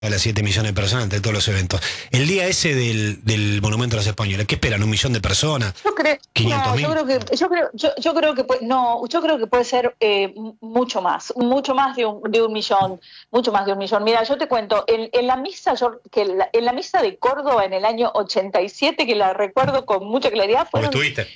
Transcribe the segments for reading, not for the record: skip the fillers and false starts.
a las 7 millones de personas entre todos los eventos. El día ese del Monumento a los Españoles, ¿qué esperan? ¿1 millón de personas? Yo creo, no, ¿500.000? yo creo que puede ser mucho más de un millón, mucho más de un millón. Mira, yo te cuento, en la misa, en la misa de Córdoba en el año 87, que la recuerdo con mucha claridad, fueron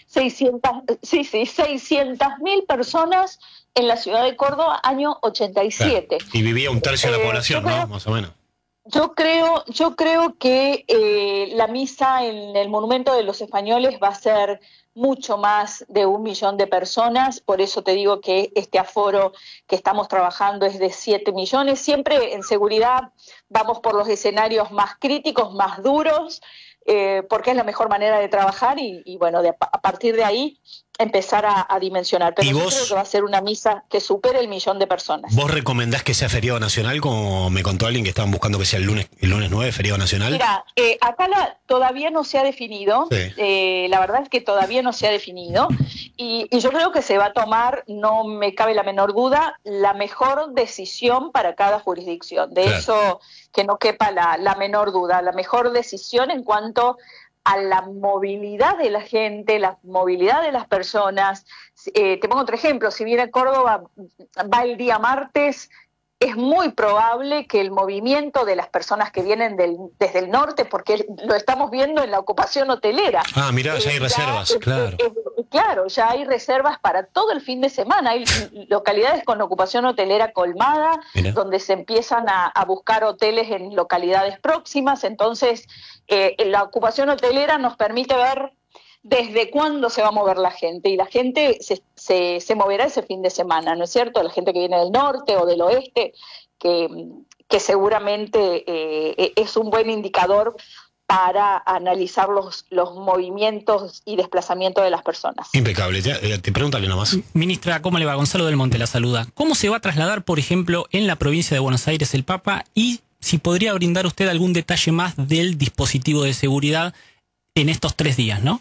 600.000 personas en la ciudad de Córdoba, año 87. Claro. Y vivía un tercio de la población, ¿no? Más o menos. Yo creo que la misa en el Monumento de los Españoles va a ser mucho más de 1 millón de personas, por eso te digo que este aforo que estamos trabajando es de 7 millones. Siempre en seguridad vamos por los escenarios más críticos, más duros, porque es la mejor manera de trabajar y bueno, a partir de ahí empezar a dimensionar. Pero yo creo que va a ser una misa que supere el 1 millón de personas. ¿Vos recomendás que sea feriado nacional, como me contó alguien que estaban buscando que sea el lunes 9, feriado nacional? Mira, acá todavía no se ha definido, sí. La verdad es que todavía no se ha definido, y yo creo que se va a tomar, no me cabe la menor duda, la mejor decisión para cada jurisdicción. De claro. Eso que no quepa la menor duda, la mejor decisión en cuanto a la movilidad de la gente, la movilidad de las personas. Te pongo otro ejemplo, si viene a Córdoba, va el día martes, es muy probable que el movimiento de las personas que vienen desde el norte, porque lo estamos viendo en la ocupación hotelera. Ah, mirá, ya hay reservas, claro. Claro, ya hay reservas para todo el fin de semana. Hay localidades con ocupación hotelera colmada, mirá, donde se empiezan a buscar hoteles en localidades próximas. Entonces, la ocupación hotelera nos permite ver desde cuándo se va a mover la gente, y la gente se moverá ese fin de semana, ¿no es cierto? La gente que viene del norte o del oeste, que seguramente es un buen indicador para analizar los movimientos y desplazamientos de las personas. Impecable. Te pregúntale nomás. Ministra, ¿cómo le va? Gonzalo del Monte la saluda. ¿Cómo se va a trasladar, por ejemplo, en la provincia de Buenos Aires el Papa? Y si podría brindar usted algún detalle más del dispositivo de seguridad en estos 3 días, ¿no?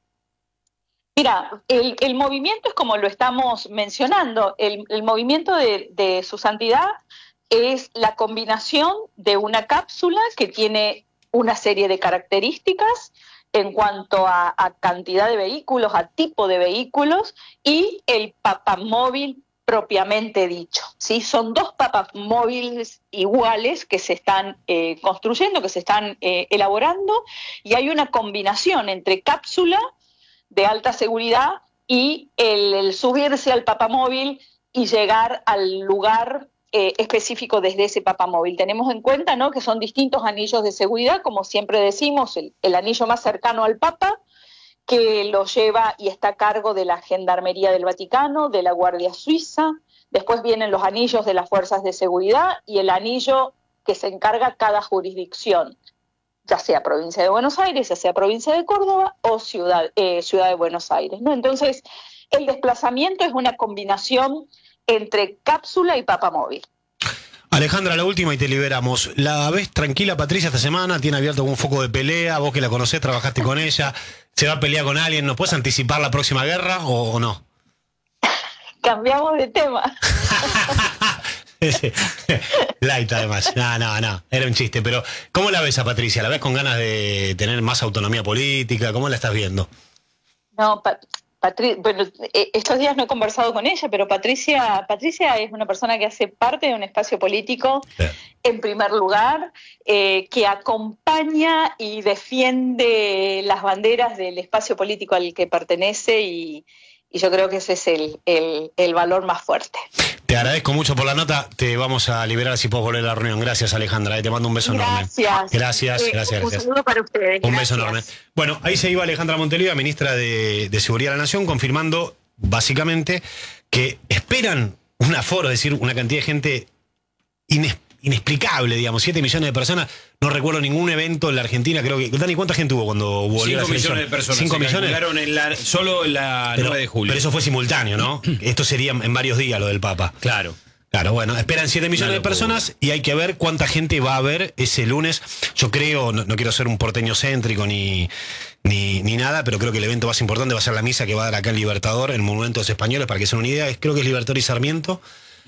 Mira, el movimiento es como lo estamos mencionando. El movimiento de su santidad es la combinación de una cápsula que tiene una serie de características en cuanto a cantidad de vehículos, a tipo de vehículos, y el papamóvil propiamente dicho, ¿sí? Son 2 papamóviles iguales que se están construyendo, que se están elaborando, y hay una combinación entre cápsula de alta seguridad y el subirse al papamóvil y llegar al lugar específico desde ese papamóvil. Tenemos en cuenta, ¿no?, que son distintos anillos de seguridad, como siempre decimos, el anillo más cercano al Papa, que lo lleva y está a cargo de la Gendarmería del Vaticano, de la Guardia Suiza. Después vienen los anillos de las fuerzas de seguridad y el anillo que se encarga cada jurisdicción, ya sea provincia de Buenos Aires, ya sea provincia de Córdoba o ciudad de Buenos Aires, ¿no? Entonces, el desplazamiento es una combinación entre cápsula y papamóvil. Alejandra, la última y te liberamos. ¿La ves tranquila, Patricia, esta semana? ¿Tiene abierto algún foco de pelea? Vos que la conocés, trabajaste con ella. ¿Se va a pelear con alguien? ¿Nos puedes anticipar la próxima guerra o no? Cambiamos de tema. Light, además. No. Era un chiste. Pero, ¿cómo la ves a Patricia? ¿La ves con ganas de tener más autonomía política? ¿Cómo la estás viendo? No, bueno, estos días no he conversado con ella, pero Patricia es una persona que hace parte de un espacio político, sí, en primer lugar, que acompaña y defiende las banderas del espacio político al que pertenece, y yo creo que ese es el valor más fuerte. Te agradezco mucho por la nota. Te vamos a liberar si puedes volver a la reunión. Gracias, Alejandra. Te mando un beso enorme. Gracias. Un saludo para ustedes. Un beso enorme. Bueno, ahí se iba Alejandra Monteliva, ministra de Seguridad de la Nación, confirmando básicamente que esperan un aforo, es decir, una cantidad de gente inexplicable, digamos, 7 millones de personas. No recuerdo ningún evento en la Argentina, creo que... Dani, ¿cuánta gente hubo cuando volvió la selección? 5 millones de personas. 5 millones. Solo en la 9 de julio. Pero eso fue simultáneo, ¿no? Esto sería en varios días lo del Papa. Claro. Claro, bueno, esperan 7 millones de personas y hay que ver cuánta gente va a haber ese lunes. Yo creo, no quiero ser un porteño céntrico ni nada, pero creo que el evento más importante va a ser la misa que va a dar acá en Libertador, en el Monumento de los Españoles, para que se den una idea. Creo que es Libertador y Sarmiento.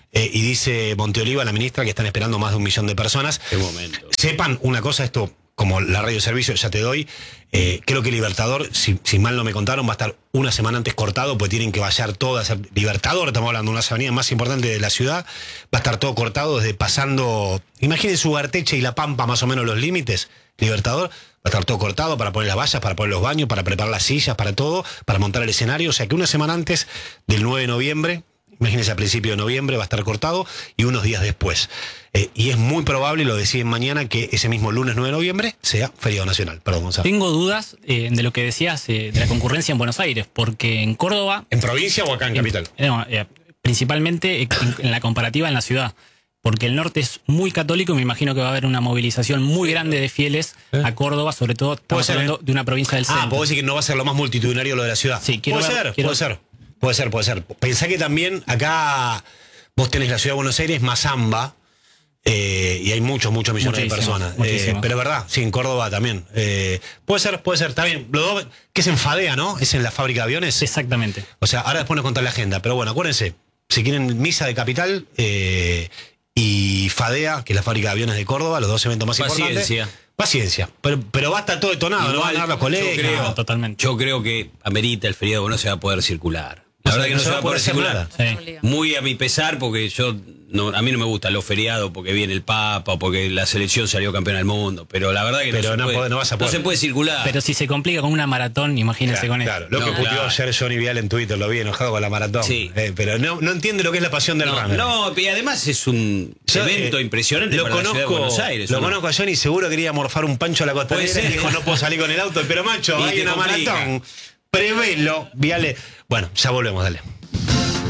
y dice Monteoliva, la ministra, que están esperando más de 1 millón de personas. Qué momento. Sepan una cosa, esto como la radio servicio ya te doy, creo que Libertador, si mal no me contaron, va a estar una semana antes cortado, pues tienen que vallar todo, hacer Libertador, estamos hablando de una de las avenidas más importantes de la ciudad, va a estar todo cortado desde pasando, imagínense Ugarteche y La Pampa, más o menos los límites, Libertador, va a estar todo cortado para poner las vallas, para poner los baños, para preparar las sillas, para todo, para montar el escenario, o sea que una semana antes del 9 de noviembre, imagínense a principio de noviembre va a estar cortado y unos días después. Y es muy probable, y lo deciden mañana, que ese mismo lunes 9 de noviembre sea feriado nacional. Perdón, Gonzalo. Tengo dudas de lo que decías de la concurrencia en Buenos Aires, porque en Córdoba... ¿En provincia o acá en capital? Principalmente en la comparativa en la ciudad. Porque el norte es muy católico y me imagino que va a haber una movilización muy grande de fieles a Córdoba, sobre todo estamos hablando de una provincia del centro. ¿Puedo decir que no va a ser lo más multitudinario lo de la ciudad? Sí, puede ser. Pensá que también acá vos tenés la ciudad de Buenos Aires, Mazamba, y hay muchos millones de personas. Pero es verdad, sí, en Córdoba también. Puede ser, está bien. Los dos, que es en Fadea, ¿no? Es en la fábrica de aviones. Exactamente. O sea, ahora después nos contás la agenda. Pero bueno, acuérdense, si quieren misa de capital y Fadea, que es la fábrica de aviones de Córdoba, los dos eventos más importantes. Paciencia. Pero va a estar todo detonado, no van a ganar los colegios. Totalmente. Yo creo que amerita el feriado, no se va a poder circular. La verdad que no se va a poder circular. Sí. Muy a mi pesar, porque a mí no me gustan los feriados porque viene el Papa o porque la selección salió campeona del mundo. Pero la verdad que no se puede circular. Pero si se complica con una maratón, imagínense con claro, esto. lo que puteó ayer Johnny Vial en Twitter, lo vi enojado con la maratón. Sí. Pero no entiende lo que es la pasión del runner. No, y además es un evento impresionante para la ciudad de Buenos Aires. Lo conozco a Johnny, seguro quería morfar un pancho a la costanera y dijo, no puedo salir con el auto. Pero macho, hay una maratón. Prevelo, Viale. Bueno, ya volvemos, dale.